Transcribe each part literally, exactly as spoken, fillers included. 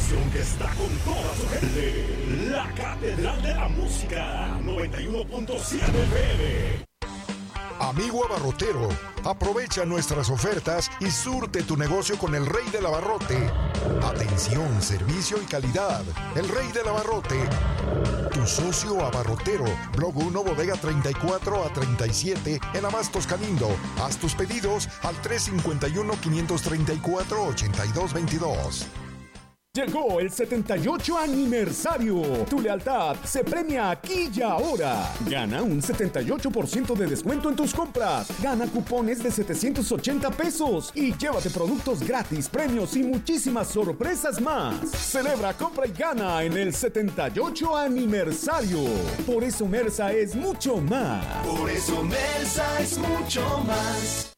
estación que está con toda su gente. La Catedral de la Música, noventa y uno punto siete F M. Amigo abarrotero, aprovecha nuestras ofertas y surte tu negocio con el Rey del Abarrote. Atención, servicio y calidad. El Rey del Abarrote. Tu socio abarrotero. Blog uno, bodega treinta y cuatro a treinta y siete en Abastos Calindo. Haz tus pedidos al tres cinco uno, cinco tres cuatro, ocho dos dos dos. Llegó el setenta y ocho aniversario. Tu lealtad se premia aquí y ahora. Gana un setenta y ocho por ciento de descuento en tus compras. Gana cupones de setecientos ochenta pesos. Y llévate productos gratis, premios y muchísimas sorpresas más. Celebra, compra y gana en el setenta y ocho aniversario. Por eso Mersa es mucho más. Por eso Mersa es mucho más.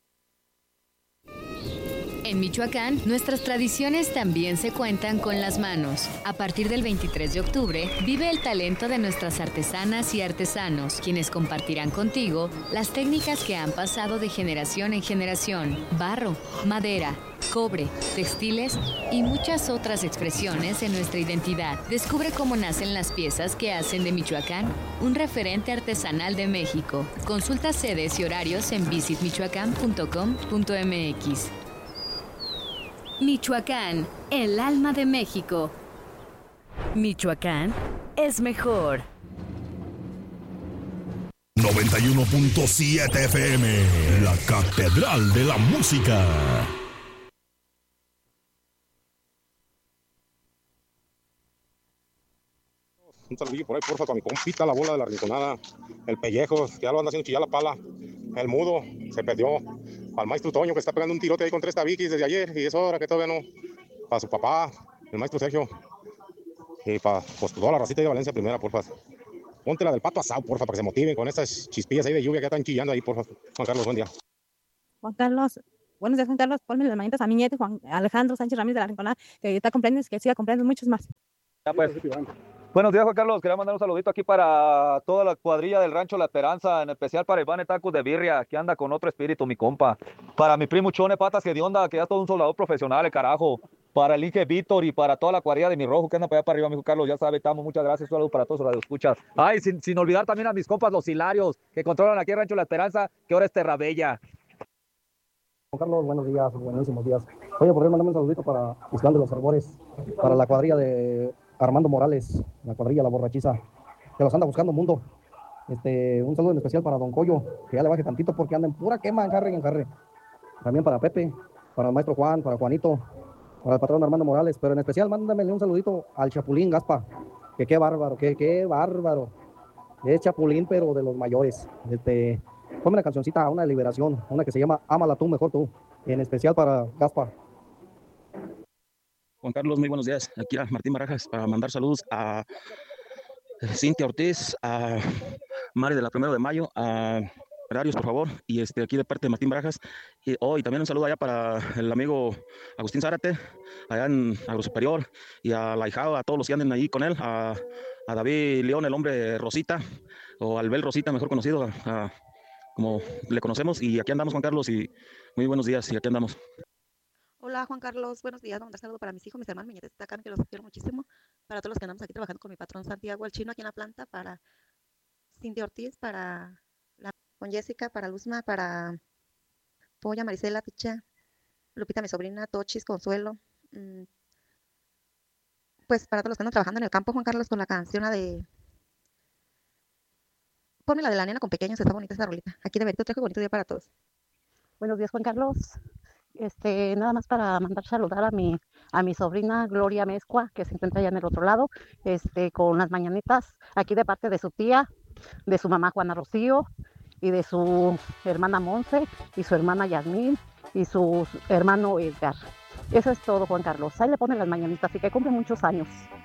En Michoacán, nuestras tradiciones también se cuentan con las manos. A partir del veintitrés de octubre, vive el talento de nuestras artesanas y artesanos, quienes compartirán contigo las técnicas que han pasado de generación en generación: barro, madera, cobre, textiles y muchas otras expresiones en nuestra identidad. Descubre cómo nacen las piezas que hacen de Michoacán un referente artesanal de México. Consulta sedes y horarios en visit michoacán punto com punto m x. Michoacán, el alma de México. Michoacán es mejor. noventa y uno punto siete F M, la Catedral de la Música. Un saludillo por ahí, porfa, para mi compita, la bola de la rinconada, el pellejo, que ya lo anda haciendo chillar la pala, el mudo, se perdió, al maestro Toño, que está pegando un tirote ahí con tres tabiquis desde ayer, y es hora que todavía no, para su papá, el maestro Sergio, y para pues, toda la racita de Valencia primera, porfa. Ponte la del pato asado, porfa, para que se motiven con estas chispillas ahí de lluvia que están chillando ahí, porfa. Juan Carlos, buen día. Juan Carlos, buenos días, Juan Carlos, ponme las manitas a mi nieto, Juan Alejandro Sánchez Ramírez de la Rinconada, que está cumpliendo y que siga cumpliendo muchos más. Ya pues. Buenos días, Juan Carlos. Quería mandar un saludito aquí para toda la cuadrilla del Rancho La Esperanza, en especial para Iván Tacos de Birria, que anda con otro espíritu, mi compa. Para mi primo Chone Patas, que de onda, que ya es todo un soldador profesional, el carajo. Para el Inge Víctor y para toda la cuadrilla de mi rojo, que anda para allá para arriba, mi Juan Carlos. Ya sabe, estamos. Muchas gracias. Un saludo para todos los radioescuchas. Ay, sin, sin olvidar también a mis compas, los hilarios, que controlan aquí el Rancho La Esperanza, que ahora es Terrabella. Juan Carlos, buenos días, buenísimos días. Oye, por favor, mandame un saludito para Islán de los Arbores, para la cuadrilla de Armando Morales, la cuadrilla La Borrachiza, que los anda buscando mundo. Este, un saludo en especial para Don Coyo, que ya le baje tantito porque anda en pura quema, en jarre y en jarre. También para Pepe, para el maestro Juan, para Juanito, para el patrón Armando Morales, pero en especial mándamele un saludito al Chapulín Gaspa, que qué bárbaro, que qué bárbaro. Es Chapulín, pero de los mayores. Este, ponme una cancioncita, una de liberación, una que se llama Ámala tú, mejor tú, en especial para Gaspa. Juan Carlos, muy buenos días. Aquí a Martín Barajas para mandar saludos a Cintia Ortiz, a Mari de la Primero de Mayo, a Horarios, por favor, y este, aquí de parte de Martín Barajas. Y, oh, y también un saludo allá para el amigo Agustín Zárate, allá en Agrosuperior, y a la hijada, a todos los que anden ahí con él, a, a David León, el hombre Rosita, o Albel Rosita, mejor conocido, a, a, como le conocemos. Y aquí andamos, Juan Carlos, y muy buenos días, y aquí andamos. Hola Juan Carlos, buenos días. Un saludo para mis hijos, mis hermanos, mi nieta acá, que los quiero muchísimo. Para todos los que andamos aquí trabajando con mi patrón Santiago el Chino aquí en la planta, para Cintia Ortiz, para la, con Jessica, para Luzma, para Polla, Marisela, Picha, Lupita, mi sobrina, Tochis, Consuelo. Mmm, pues para todos los que andan trabajando en el campo, Juan Carlos, con la canción de... Ponme la de la nena con pequeños, está bonita esa rolita. Aquí de Berito traje bonito día para todos. Buenos días, Juan Carlos. Este, nada más para mandar saludar a mi, a mi sobrina Gloria Mezcua, que se encuentra allá en el otro lado, este, con las mañanitas, aquí de parte de su tía, de su mamá Juana Rocío, y de su hermana Monse, y su hermana Yasmín, y su hermano Edgar. Eso es todo, Juan Carlos. Ahí le ponen las mañanitas y que cumple muchos años.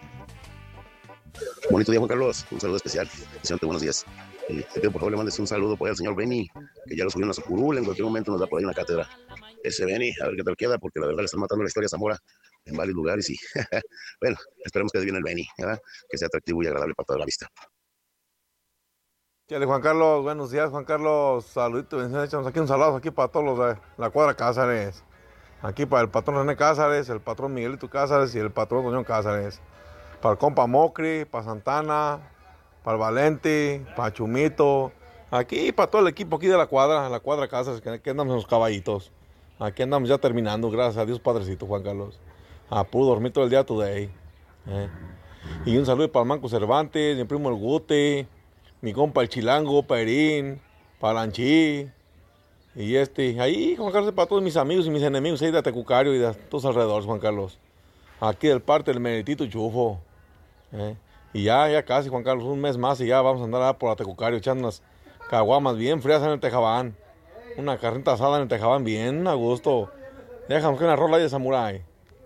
Bonito día, Juan Carlos. Un saludo especial. Deseante, buenos días. Eh, te pido por favor le mandes un saludo por ahí al señor Benny, que ya lo subieron a su curul, en cualquier momento nos da por ahí una cátedra. Ese Benny, a ver qué tal queda, porque la verdad le están matando la historia a Zamora en varios lugares y bueno, esperemos que viene el Benny, ¿verdad? Que sea atractivo y agradable para toda la vista. Chale, Juan Carlos, buenos días, Juan Carlos. Saludito, bendiciones, echamos aquí un saludo aquí para todos los de la cuadra Cázares. Aquí para el patrón René Cázares, el patrón Miguelito Cázares y el patrón Doñón Cázares. Para el compa Mocri, para Santana, para el Valente, para Chumito. Aquí para todo el equipo aquí de la cuadra, la cuadra Cázares, que aquí andamos en los caballitos. Aquí andamos ya terminando, gracias a Dios Padrecito Juan Carlos. Ah, pude dormir todo el día today. Eh. Y un saludo para el Manco Cervantes, mi primo el Guti, mi compa el Chilango, Perín, para Lanchí. Y este, ahí Juan Carlos, para todos mis amigos y mis enemigos ahí de Tecucario y de todos alrededores, Juan Carlos. Aquí del parte del Meritito Chufo. Eh. Y ya, ya casi, Juan Carlos, un mes más y ya vamos a andar allá por la Tecucario echando unas caguamas bien frías en el Tejabán. Una carnita asada en el Tejabán bien a gusto. Déjame que una rola ahí de samurái.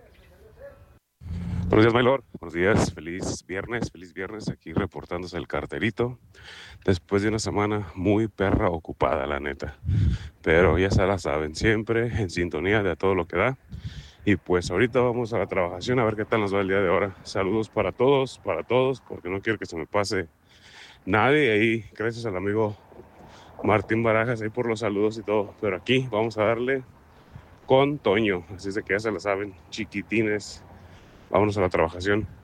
Buenos días, Maylor. Buenos días. Feliz viernes, feliz viernes. Aquí reportándose el carterito. Después de una semana muy perra ocupada, la neta. Pero ya se la saben, siempre en sintonía de a todo lo que da. Y pues ahorita vamos a la trabajación a ver qué tal nos va el día de ahora. Saludos para todos, para todos, porque no quiero que se me pase nadie. Ahí, gracias al amigo Martín Barajas ahí por los saludos y todo. Pero aquí vamos a darle con Toño. Así es de que ya se la saben, chiquitines. Vámonos a la trabajación.